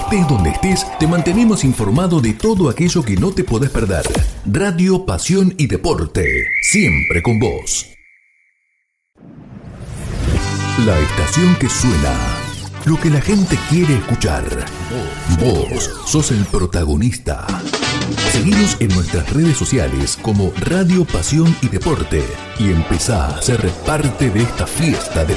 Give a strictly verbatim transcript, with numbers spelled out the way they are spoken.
Estés donde estés, te mantenemos informado de todo aquello que no te podés perder. Radio, pasión y deporte, siempre con vos. La estación que suena, lo que la gente quiere escuchar. Vos sos el protagonista. Seguinos en nuestras redes sociales como Radio, Pasión y Deporte y empezá a ser parte de esta fiesta de